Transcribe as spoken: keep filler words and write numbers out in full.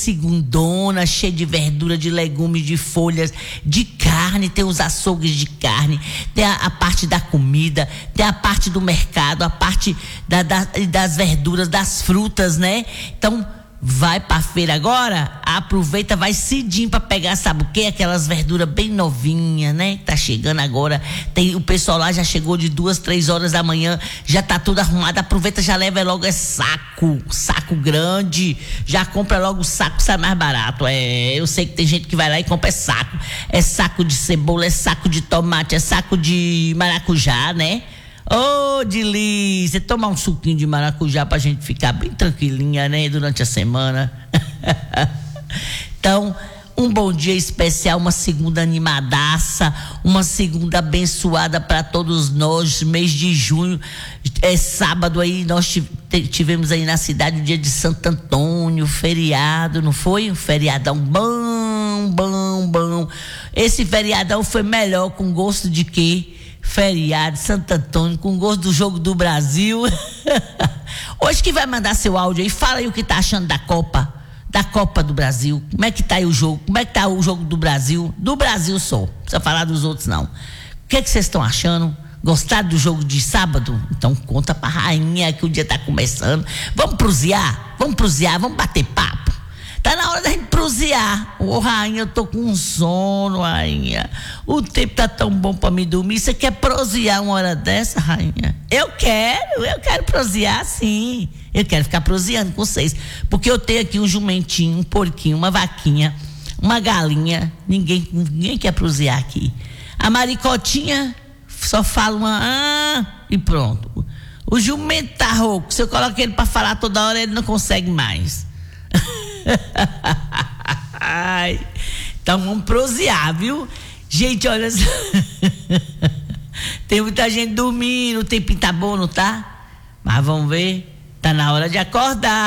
segundona, cheia de verdura, de legumes, de folhas, de carne, tem os açougues de carne, tem a, a parte da comida, tem a parte do mercado, a parte da, da, das verduras, das frutas, né? Então, vai pra feira agora, aproveita, vai cedinho pra pegar, sabe o quê? Aquelas verduras bem novinhas, né? Tá chegando agora, tem, o pessoal lá já chegou de duas, três horas da manhã, já tá tudo arrumado, aproveita, já leva logo é saco, saco grande, já compra logo o saco, sai mais barato. É, eu sei que tem gente que vai lá e compra é saco, é saco de cebola, é saco de tomate, é saco de maracujá, né? Ô, oh, delícia, tomar um suquinho de maracujá pra gente ficar bem tranquilinha, né, durante a semana. Então, um bom dia especial, uma segunda animadaça, uma segunda abençoada para todos nós. Mês de junho, é sábado aí, nós tivemos aí na cidade o dia de Santo Antônio, feriado, não foi? Um feriadão bom, bom, bom. Esse feriadão foi melhor, com gosto de quê? Feriado, Santo Antônio, com gosto do jogo do Brasil. Hoje que vai mandar seu áudio aí, fala aí o que tá achando da Copa, da Copa do Brasil. Como é que tá aí o jogo? Como é que tá o jogo do Brasil? Do Brasil só, não precisa falar dos outros não. O que é que vocês estão achando? Gostaram do jogo de sábado? Então conta pra rainha que o dia tá começando. Vamos prosear? Vamos prosear, vamos bater papo. Tá na hora da gente prosear. Ô, oh, rainha, eu tô com sono, rainha. O tempo tá tão bom pra me dormir. Você quer prosear uma hora dessa, rainha? Eu quero, eu quero prosear, sim. Eu quero ficar proseando com vocês. Porque eu tenho aqui um jumentinho, um porquinho, uma vaquinha, uma galinha. Ninguém, ninguém quer prosear aqui. A maricotinha só fala uma ah, e pronto. O jumento tá rouco. Se eu coloco ele pra falar toda hora, ele não consegue mais. Ai, então vamos prosear, viu? Gente, olha só. Tem muita gente dormindo, o tempinho tá bom, não tá? Mas vamos ver, tá na hora de acordar.